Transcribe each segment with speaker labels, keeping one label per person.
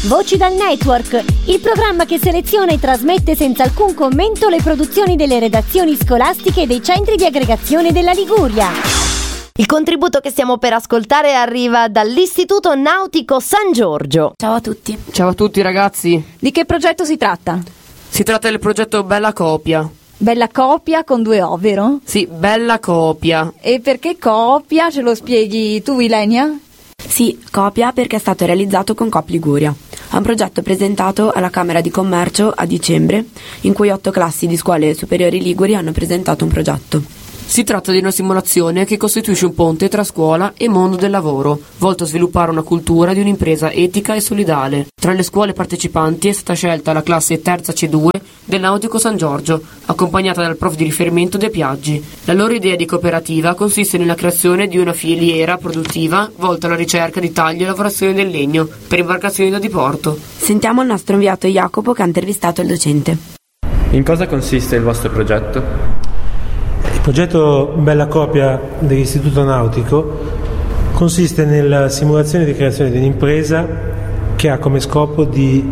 Speaker 1: Voci dal Network, il programma che seleziona e trasmette senza alcun commento le produzioni delle redazioni scolastiche e dei centri di aggregazione della Liguria.
Speaker 2: Il contributo che stiamo per ascoltare arriva dall'Istituto Nautico San Giorgio.
Speaker 3: Ciao a tutti.
Speaker 4: Ciao a tutti ragazzi.
Speaker 3: Di che progetto si tratta?
Speaker 4: Si tratta del progetto Bella Copia.
Speaker 3: Bella Copia con 2 O, vero?
Speaker 4: Sì, Bella Copia.
Speaker 3: E perché copia? Ce lo spieghi tu, Ilenia?
Speaker 5: Sì, copia perché è stato realizzato con Coop Liguria. È un progetto presentato alla Camera di Commercio a dicembre, in cui 8 classi di scuole superiori liguri hanno presentato un progetto.
Speaker 4: Si tratta di una simulazione che costituisce un ponte tra scuola e mondo del lavoro, volto a sviluppare una cultura di un'impresa etica e solidale. Tra le scuole partecipanti è stata scelta la classe terza C2 del Nautico San Giorgio, accompagnata dal prof di riferimento De Piaggi. La loro idea di cooperativa consiste nella creazione di una filiera produttiva volta alla ricerca di taglio e lavorazione del legno per imbarcazioni da diporto.
Speaker 5: Sentiamo il nostro inviato Jacopo che ha intervistato il docente.
Speaker 6: In cosa consiste il vostro progetto?
Speaker 7: Il progetto Bella Copia dell'Istituto Nautico consiste nella simulazione di creazione di un'impresa che ha come scopo di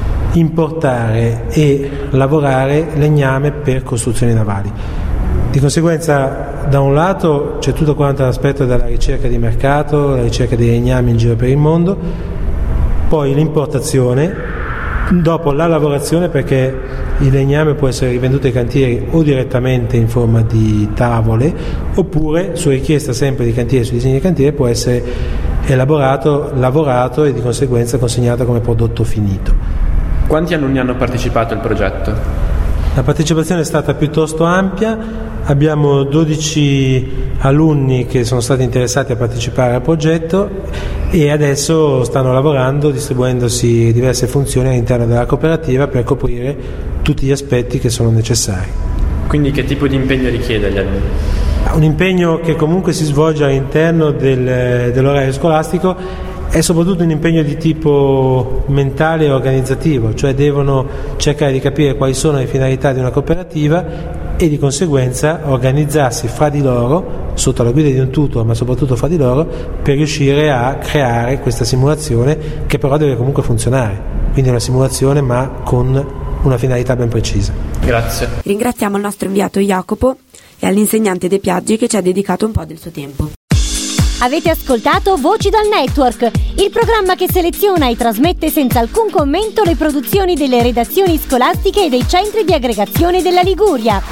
Speaker 7: importare e lavorare legname per costruzioni navali. Di conseguenza, da un lato c'è tutto quanto l'aspetto della ricerca di mercato, la ricerca dei legnami in giro per il mondo, poi l'importazione, dopo la lavorazione, perché il legname può essere rivenduto ai cantieri o direttamente in forma di tavole, oppure su richiesta sempre di cantiere, su disegni di cantiere, può essere elaborato, lavorato e di conseguenza consegnato come prodotto finito.
Speaker 6: Quanti alunni hanno partecipato al progetto?
Speaker 7: La partecipazione è stata piuttosto ampia, abbiamo 12 alunni che sono stati interessati a partecipare al progetto e adesso stanno lavorando distribuendosi diverse funzioni all'interno della cooperativa per coprire tutti gli aspetti che sono necessari.
Speaker 6: Quindi che tipo di impegno richiede agli alunni?
Speaker 7: Un impegno che comunque si svolge all'interno dell'orario scolastico è soprattutto un impegno di tipo mentale e organizzativo, cioè devono cercare di capire quali sono le finalità di una cooperativa e di conseguenza organizzarsi fra di loro, sotto la guida di un tutor, ma soprattutto fra di loro, per riuscire a creare questa simulazione che però deve comunque funzionare. Quindi è una simulazione ma con una finalità ben precisa.
Speaker 6: Grazie.
Speaker 5: Ringraziamo il nostro inviato Jacopo e all'insegnante De Piaggi che ci ha dedicato un po' del suo tempo.
Speaker 1: Avete ascoltato Voci dal Network, il programma che seleziona e trasmette senza alcun commento le produzioni delle redazioni scolastiche e dei centri di aggregazione della Liguria.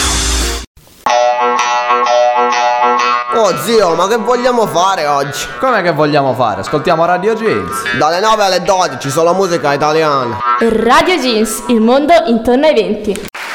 Speaker 8: Oh zio, ma che vogliamo fare oggi?
Speaker 9: Com'è che vogliamo fare? Ascoltiamo Radio Jeans.
Speaker 8: Dalle 9 alle 12 solo musica italiana.
Speaker 10: Radio Jeans, il mondo intorno ai 20.